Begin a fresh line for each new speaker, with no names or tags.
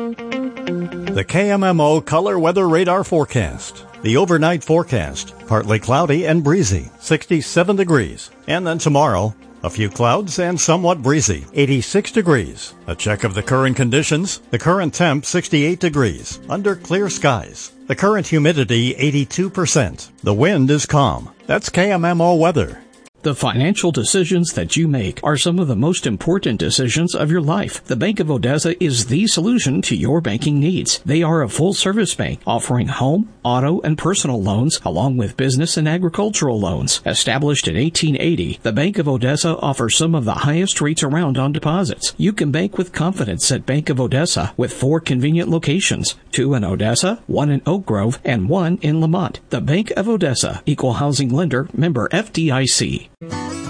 The KMMO Color Weather Radar Forecast. The overnight forecast, partly cloudy and breezy, 67 degrees. And then tomorrow, a few clouds and somewhat breezy, 86 degrees. A check of the current conditions. The current temp, 68 degrees, under clear skies. The current humidity, 82%. The wind is calm. That's KMMO weather.
The financial decisions that you make are some of the most important decisions of your life. The Bank of Odessa is the solution to your banking needs. They are a full-service bank offering home, auto, and personal loans along with business and agricultural loans. Established in 1880, the Bank of Odessa offers some of the highest rates around on deposits. You can bank with confidence at Bank of Odessa with 4 convenient locations, 2 in Odessa, 1 in Oak Grove, and 1 in Lamont. The Bank of Odessa, Equal Housing Lender, member FDIC.